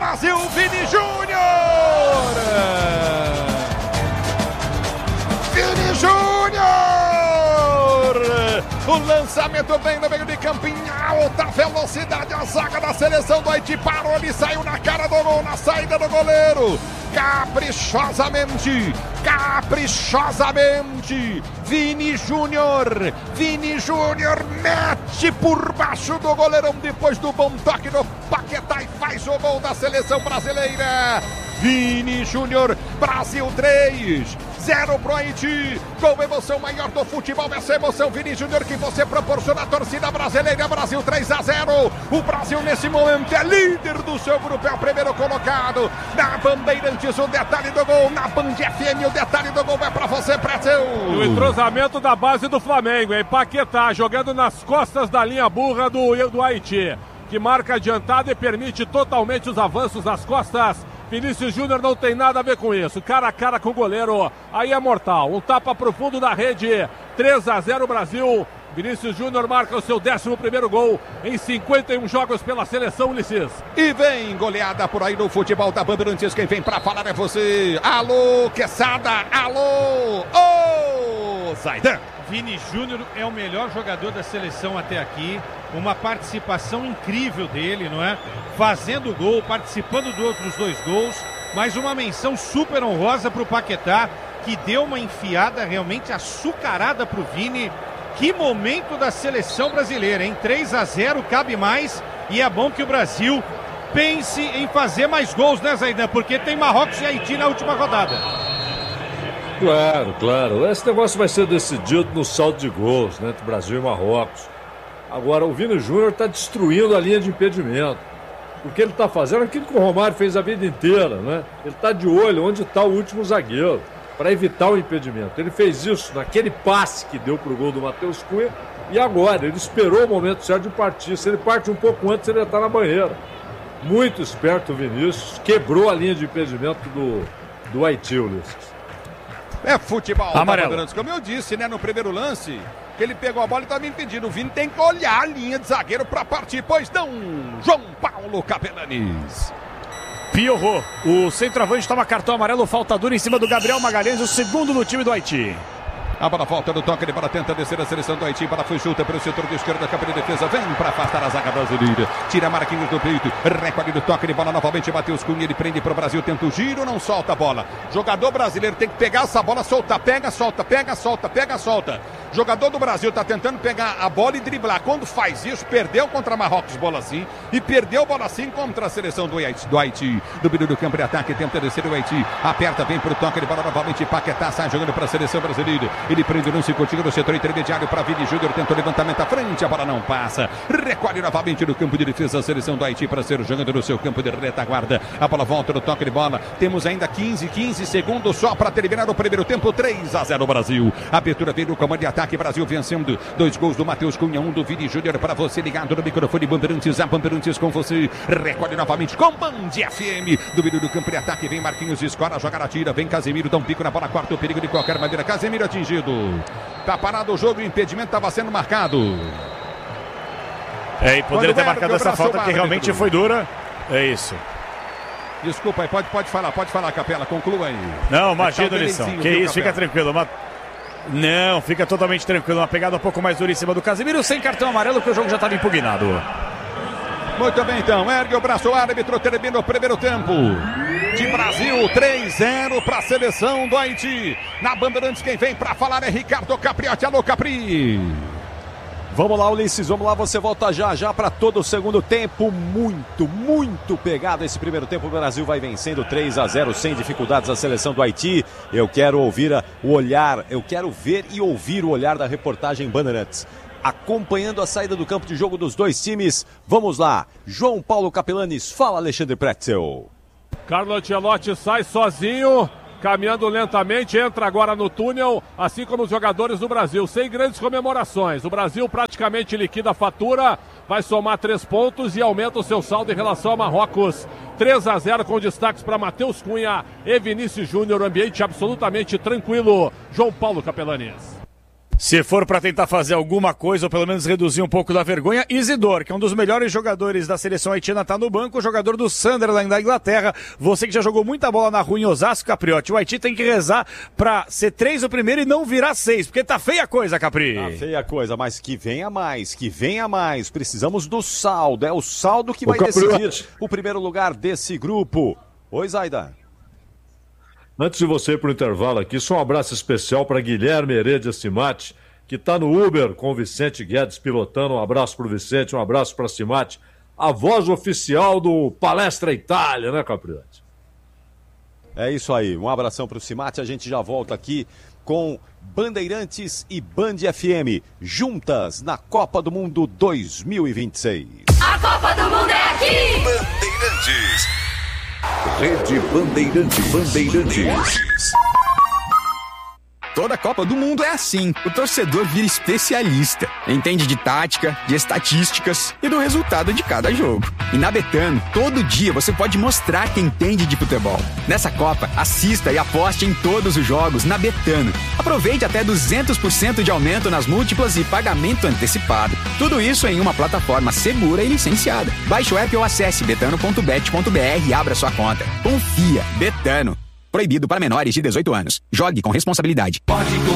Brasil, Vini Júnior! Vini Júnior! O lançamento vem no meio de campo em alta velocidade. A zaga da seleção do Haiti parou, ele saiu na cara do gol, na saída do goleiro. Caprichosamente, Vini Júnior mete por baixo do goleirão depois do bom toque do Paquetá e faz o gol da seleção brasileira. Vini Júnior, Brasil 3-0 pro Haiti. Com emoção maior do futebol, essa emoção, Vini Júnior, que você proporciona à torcida brasileira. Brasil 3-0. O Brasil nesse momento é líder do seu grupo, é o primeiro colocado. Na Bandeirantes, o detalhe do gol. Na Band FM, o detalhe do gol é pra você, Pretzel. O entrosamento da base do Flamengo, hein? Paquetá jogando nas costas da linha burra do Haiti, que marca adiantada e permite totalmente os avanços nas costas. Vinícius Júnior não tem nada a ver com isso. Cara a cara com o goleiro, aí é mortal. Um tapa pro fundo da rede. 3-0 Brasil. Vinícius Júnior marca o seu 11º gol em 51 jogos pela seleção, Ulisses. E vem goleada por aí no futebol da Bandeirantes. Quem vem pra falar é você. Alô, Quesada. Alô, Zaidan. Vini Júnior é o melhor jogador da seleção até aqui. Uma participação incrível dele, não é? Fazendo gol, participando dos outros 2 gols. Mas uma menção super honrosa para o Paquetá, que deu uma enfiada realmente açucarada para o Vini. Que momento da seleção brasileira, hein? 3-0, cabe mais. E é bom que o Brasil pense em fazer mais gols, né, Zaidan? Porque tem Marrocos e Haiti na última rodada. Claro. Esse negócio vai ser decidido no saldo de gols, né, entre Brasil e Marrocos. Agora, o Vini Júnior está destruindo a linha de impedimento. Porque ele está fazendo aquilo que o Romário fez a vida inteira, né? Ele está de olho onde está o último zagueiro, para evitar o impedimento. Ele fez isso naquele passe que deu para o gol do Matheus Cunha. E agora, ele esperou o momento certo de partir. Se ele parte um pouco antes, ele já está na banheira. Muito esperto o Vinícius. Quebrou a linha de impedimento do Haiti, Ulisses. É futebol. Amarelo. Como eu disse, né, no primeiro lance, que ele pegou a bola e estava impedido. O Vini tem que olhar a linha de zagueiro para partir, pois não. João Paulo Capelanes. Piorou. O centroavante toma cartão amarelo, falta dura em cima do Gabriel Magalhães, o segundo do time do Haiti. A bola volta do toque, de bola tenta descer a seleção do Haiti. Bola foi chuta pelo setor de esquerda, campo de defesa. Vem para afastar a zaga brasileira. Tira Marquinhos do peito. Recolhe do toque de bola novamente. Matheus Cunha, ele prende para o Brasil. Tenta o giro, não solta a bola. Jogador brasileiro tem que pegar essa bola, soltar. Pega, solta, pega, solta, pega, solta. Jogador do Brasil está tentando pegar a bola e driblar. Quando faz isso, perdeu contra Marrocos bola assim. E perdeu bola assim contra a seleção do Haiti. Do meio do campo de ataque, tenta descer o Haiti. Aperta, vem para o toque de bola novamente. Paquetá sai jogando para a seleção brasileira. Ele prende no contigo no setor intermediário para Vini Júnior, tentou levantamento à frente, a bola não passa, recolhe novamente no campo de defesa a seleção do Haiti para ser jogando no seu campo de retaguarda. A bola volta no toque de bola, temos ainda 15 segundos só para terminar o primeiro tempo. 3-0 Brasil. Abertura veio no comando de ataque, Brasil vencendo. 2 gols do Matheus Cunha, 1 do Vini Júnior para você ligado no microfone Bandeirantes, a Bandeirantes com você, recolhe novamente com Band FM, do meio do campo de ataque, vem Marquinhos, escora a jogada, tira, vem Casemiro, dá um pico na bola, corta o perigo de qualquer maneira, Casemiro atingido. Tá parado o jogo, o impedimento estava sendo marcado. E poderia ter marcado essa falta que realmente foi dura. É isso. Desculpa aí, pode falar, Capela, conclua aí. Não, imagina, lição. Que isso, fica tranquilo. Não, fica totalmente tranquilo. Uma pegada um pouco mais dura em cima do Casemiro, sem cartão amarelo, porque o jogo já estava impugnado. Muito bem, então. Ergue o braço, o árbitro termina o primeiro tempo. De Brasil, 3-0 para a seleção do Haiti. Na Bandeirantes, quem vem para falar é Ricardo Capriotti. Alô, Capri. Vamos lá, Ulisses, vamos lá, você volta já para todo o segundo tempo. Muito pegado esse primeiro tempo. O Brasil vai vencendo 3-0 sem dificuldades a seleção do Haiti. Eu quero ouvir o olhar, eu quero ver e ouvir o olhar da reportagem Bandeirantes, acompanhando a saída do campo de jogo dos dois times. Vamos lá, João Paulo Capelanes, fala Alexandre Pretzel. Carlo Ancelotti sai sozinho, caminhando lentamente, entra agora no túnel, assim como os jogadores do Brasil, sem grandes comemorações. O Brasil praticamente liquida a fatura, vai somar 3 pontos e aumenta o seu saldo em relação a Marrocos. 3-0 com destaques para Matheus Cunha e Vinícius Júnior, ambiente absolutamente tranquilo. João Paulo Capelanes. Se for para tentar fazer alguma coisa, ou pelo menos reduzir um pouco da vergonha, Isidore, que é um dos melhores jogadores da seleção haitiana, tá no banco, o jogador do Sunderland da Inglaterra. Você que já jogou muita bola na rua em Osasco, Capriotti, o Haiti tem que rezar pra ser 3 o primeiro e não virar 6, porque tá feia a coisa, Capri. Tá feia a coisa, mas que venha mais, que venha mais. Precisamos do saldo, é o saldo que vai decidir o primeiro lugar desse grupo. Oi, Zaida. Antes de você ir para o intervalo aqui, só um abraço especial para Guilherme Heredia Cimatti, que está no Uber com o Vicente Guedes pilotando. Um abraço para o Vicente, um abraço para Cimatti, a voz oficial do Palestra Itália, né, Capriotti? É isso aí, um abração para o Cimatti. A gente já volta aqui com Bandeirantes e Band FM, juntas na Copa do Mundo 2026. A Copa do Mundo é aqui! Bandeirantes. Rede Bandeirantes. Toda Copa do Mundo é assim. O torcedor vira especialista. Entende de tática, de estatísticas e do resultado de cada jogo. E na Betano, todo dia você pode mostrar que entende de futebol. Nessa Copa, assista e aposte em todos os jogos na Betano. Aproveite até 200% de aumento nas múltiplas e pagamento antecipado. Tudo isso em uma plataforma segura e licenciada. Baixe o app ou acesse betano.bet.br e abra sua conta. Confia. Betano. Proibido para menores de 18 anos. Jogue com responsabilidade. Pode